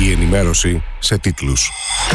Η ενημέρωση σε τίτλους.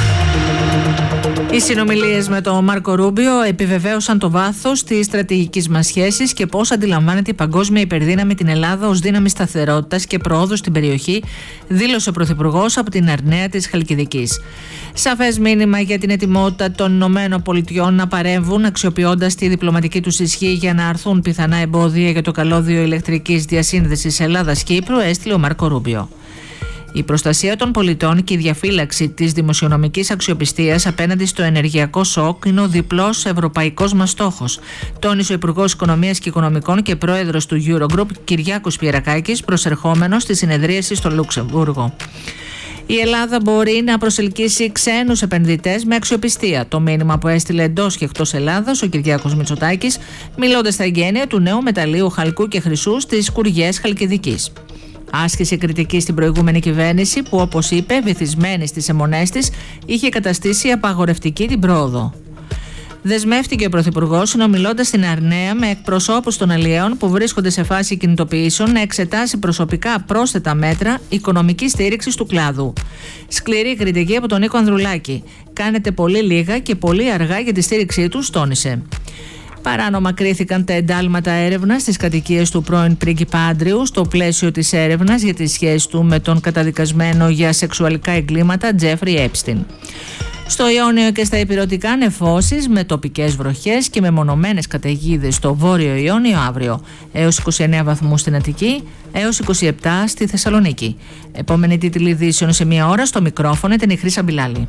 Οι συνομιλίες με τον Μάρκο Ρούμπιο επιβεβαίωσαν το βάθος της στρατηγικής μας σχέσης και πώς αντιλαμβάνεται η παγκόσμια υπερδύναμη την Ελλάδα ως δύναμη σταθερότητας και προόδου στην περιοχή, δήλωσε ο Πρωθυπουργός από την Αρναία της Χαλκιδικής. Σαφές μήνυμα για την ετοιμότητα των ΗΠΑ να παρέμβουν, αξιοποιώντας τη διπλωματική τους ισχύ για να αρθούν πιθανά εμπόδια για το καλώδιο ηλεκτρικής διασύνδεσης Ελλάδας-Κύπρου, έστειλε ο Μάρκο Ρούμπιο. Η προστασία των πολιτών και η διαφύλαξη της δημοσιονομικής αξιοπιστίας απέναντι στο ενεργειακό σοκ είναι ο διπλός ευρωπαϊκός μας στόχος, τόνισε ο Υπουργός Οικονομίας και Οικονομικών και Πρόεδρος του Eurogroup Κυριάκος Πιερακάκης, προσερχόμενος στη συνεδρίαση στο Λουξεμβούργο. Η Ελλάδα μπορεί να προσελκύσει ξένους επενδυτές με αξιοπιστία. Το μήνυμα που έστειλε εντός και εκτός Ελλάδας ο Κυριάκος Μητσοτάκης, μιλώντας στα εγγένεια του νέου μεταλλείου χαλκού και χρυσού στις σκουριές Χαλκιδικής. Άσκησε κριτική στην προηγούμενη κυβέρνηση που, όπως είπε, βυθισμένη στις αιμονές της, είχε καταστήσει απαγορευτική την πρόοδο. Δεσμεύτηκε ο Πρωθυπουργός, συνομιλώντας στην Αρναία με εκπροσώπους των αλλιέων που βρίσκονται σε φάση κινητοποιήσεων, να εξετάσει προσωπικά πρόσθετα μέτρα οικονομικής στήριξης του κλάδου. Σκληρή κριτική από τον Νίκο Ανδρουλάκη. Κάνετε πολύ λίγα και πολύ αργά για τη στήριξή του, τόνισε. Παράνομα κρίθηκαν τα εντάλματα έρευνας στις κατοικίες του πρώην πρίγκιπα Άντριου στο πλαίσιο της έρευνας για τη σχέση του με τον καταδικασμένο για σεξουαλικά εγκλήματα Τζέφρι Έπστιν. Στο Ιόνιο και στα ηπειρωτικά νεφώσεις με τοπικές βροχές και μεμονωμένες καταιγίδες στο Βόρειο Ιόνιο αύριο. Έως 29 βαθμούς στην Αττική, έως 27 στη Θεσσαλονίκη. Επόμενη τίτλη ειδήσεων σε μία ώρα, στο μικρόφωνο την Ιχρή Σαμπιλάλη.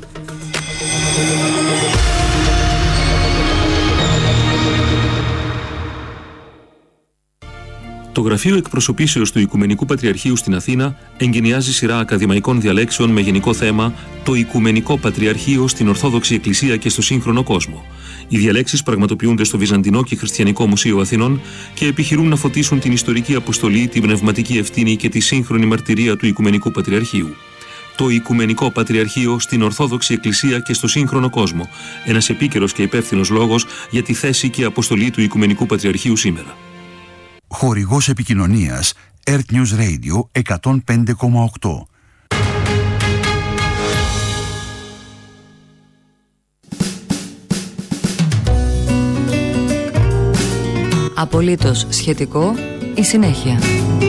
Το Γραφείο Εκπροσωπήσεως του Οικουμενικού Πατριαρχείου στην Αθήνα εγκαινιάζει σειρά ακαδημαϊκών διαλέξεων με γενικό θέμα «Το Οικουμενικό Πατριαρχείο στην Ορθόδοξη Εκκλησία και στο σύγχρονο κόσμο». Οι διαλέξεις πραγματοποιούνται στο Βυζαντινό και Χριστιανικό Μουσείο Αθηνών και επιχειρούν να φωτίσουν την ιστορική αποστολή, την πνευματική ευθύνη και τη σύγχρονη μαρτυρία του Οικουμενικού Πατριαρχείου. Το Οικουμενικό Πατριαρχείο στην Ορθόδοξη Εκκλησία και στο σύγχρονο κόσμο. Ένας επίκαιρος και υπεύθυνος λόγος για τη θέση και αποστολή του Οικουμενικού Πατριαρχείου σήμερα. Χορηγός επικοινωνίας Earth News Radio 105,8. Απολύτως σχετικό, η συνέχεια.